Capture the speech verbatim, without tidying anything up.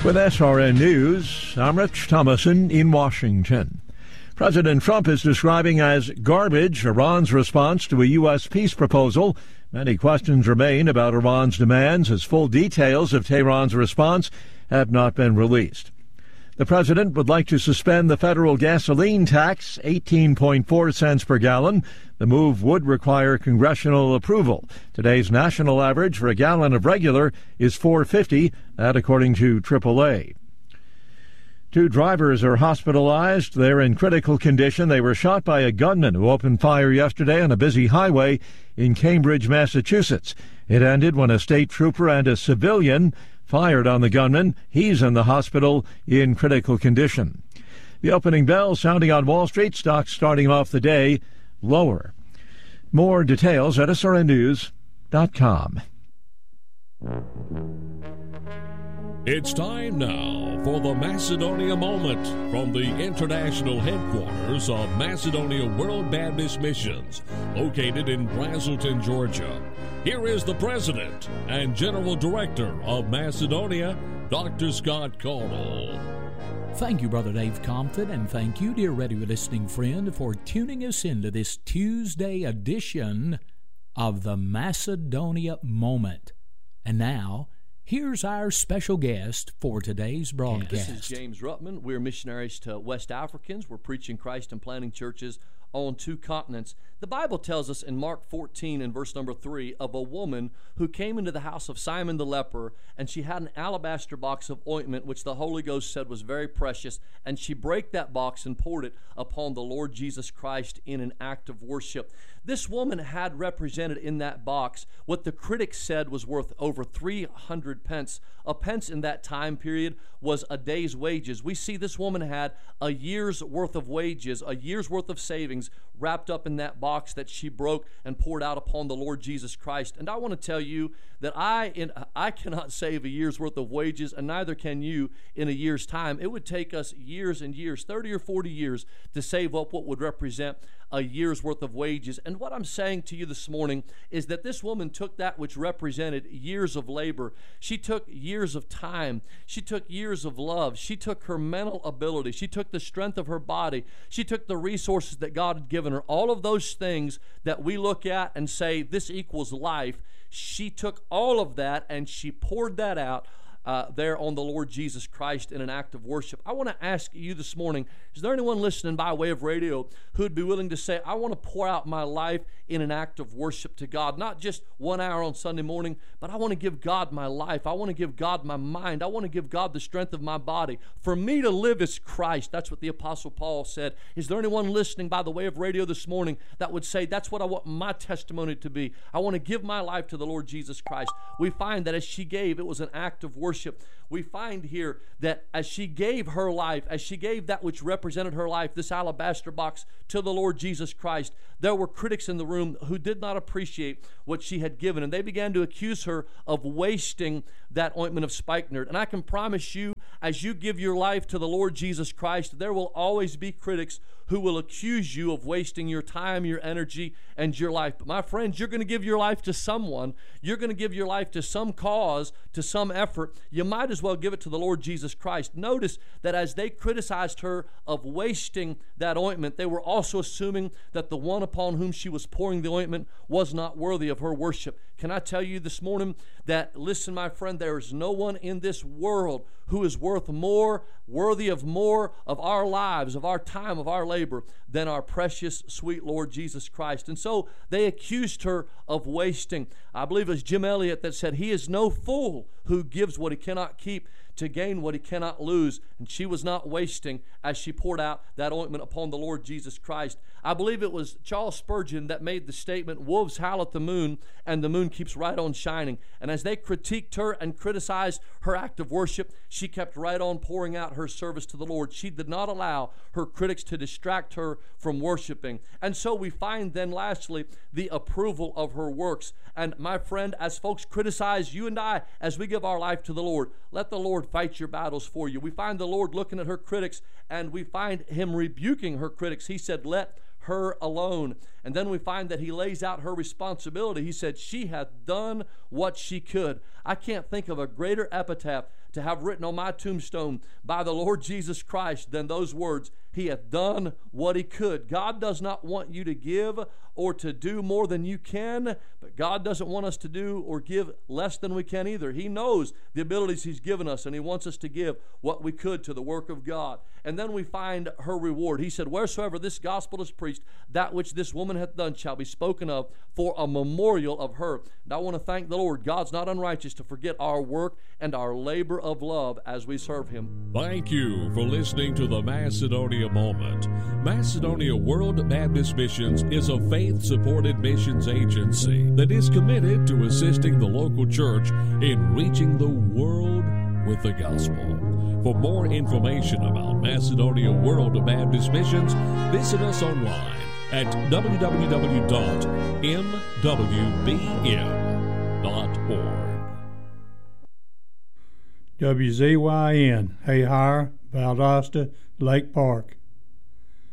With S R N News, I'm Rich Thomason in Washington. President Trump is describing as garbage Iran's response to a U S peace proposal. Many questions remain about Iran's demands as full details of Tehran's response have not been released. The president would like to suspend the federal gasoline tax, eighteen point four cents per gallon. The move would require congressional approval. Today's national average for a gallon of regular is four fifty, that according to triple A. Two drivers are hospitalized. They're in critical condition. They were shot by a gunman who opened fire yesterday on a busy highway in Cambridge, Massachusetts. It ended when a state trooper and a civilian fired on the gunman. He's in the hospital in critical condition. The opening bell sounding on Wall Street, stocks starting off the day lower. More details at S R N news dot com. It's time now for the Macedonia Moment from the international headquarters of Macedonia World Baptist Missions, located in Braselton, Georgia. Here is the President and General Director of Macedonia, Doctor Scott Caudill. Thank you, Brother Dave Compton, and thank you, dear radio listening friend, for tuning us into this Tuesday edition of the Macedonia Moment. And now, here's our special guest for today's broadcast. This is James Ruttman. We're missionaries to West Africans. We're preaching Christ and planting churches on two continents. The Bible tells us in Mark fourteen and verse number three of a woman who came into the house of Simon the leper, and she had an alabaster box of ointment which the Holy Ghost said was very precious, and she brake that box and poured it upon the Lord Jesus Christ in an act of worship. This woman had represented in that box what the critics said was worth over three hundred pence. A pence in that time period was a day's wages. We see this woman had a year's worth of wages, a year's worth of savings wrapped up in that box that she broke and poured out upon the Lord Jesus Christ. And I want to tell you that I in, I cannot save a year's worth of wages, and neither can you in a year's time. It would take us years and years, thirty or forty years, to save up what would represent a year's worth of wages. And what I'm saying to you this morning is that this woman took that which represented years of labor. She took years of time. She took years of love. She took her mental ability. She took the strength of her body. She took the resources that God had given her. All of those things that we look at and say, this equals life. She took all of that and she poured that out Uh, there on the Lord Jesus Christ in an act of worship. I want to ask you this morning, is there anyone listening by way of radio who would be willing to say, I want to pour out my life in an act of worship to God? Not just one hour on Sunday morning, but I want to give God my life. I want to give God my mind. I want to give God the strength of my body. For me to live is Christ. That's what the Apostle Paul said. Is there anyone listening by the way of radio this morning that would say, that's what I want my testimony to be? I want to give my life to the Lord Jesus Christ. We find that as she gave, it was an act of worship. Worship. We find here that as she gave her life, as she gave that which represented her life, this alabaster box, to the Lord Jesus Christ, there were critics in the room who did not appreciate what she had given, and they began to accuse her of wasting that ointment of spikenard. And I can promise you, as you give your life to the Lord Jesus Christ, there will always be critics who will accuse you of wasting your time, your energy, and your life. But my friends, you're going to give your life to someone. You're going to give your life to some cause, to some effort. You might as well give it to the Lord Jesus Christ. Notice that as they criticized her of wasting that ointment, they were also assuming that the one upon whom she was pouring the ointment was not worthy of her worship. Can I tell you this morning that, listen, my friend, there is no one in this world who is worth more, worthy of more of our lives, of our time, of our labor, than our precious, sweet Lord Jesus Christ. And so they accused her of wasting. I believe it was Jim Elliot that said, he is no fool who gives what he cannot keep to gain what he cannot lose. And she was not wasting as she poured out that ointment upon the Lord Jesus Christ. I believe it was Charles Spurgeon that made the statement, wolves howl at the moon, and the moon keeps right on shining. And as they critiqued her and criticized her act of worship, she kept right on pouring out her service to the Lord. She did not allow her critics to distract her from worshiping. And so we find then lastly the approval of her works. And my friend, as folks criticize you and I as we give our life to the Lord, let the Lord fight your battles for you. We find the Lord looking at her critics, and we find him rebuking her critics. He said, let her alone. And then we find that he lays out her responsibility. He said, she hath done what she could. I can't think of a greater epitaph to have written on my tombstone by the Lord Jesus Christ than those words, he hath done what he could. God does not want you to give or to do more than you can, but God doesn't want us to do or give less than we can either. He knows the abilities he's given us, and he wants us to give what we could to the work of God. And then we find her reward. He said, wheresoever this gospel is preached, that which this woman hath done shall be spoken of for a memorial of her. And I want to thank the Lord. God's not unrighteous to forget our work and our labor of love as we serve him. Thank you for listening to the Macedonia Moment. Macedonia World Baptist Missions is a faith-supported missions agency that is committed to assisting the local church in reaching the world with the gospel. For more information about Macedonia World Baptist Missions, visit us online at w w w dot m w b m dot org. W Z Y N, Hayhire, Valdosta, Lake Park.